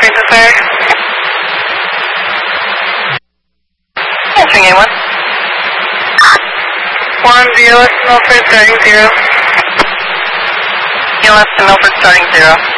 Street desired. Answering A1. 1 VLS to Milford starting 0. VLS to Milford starting 0.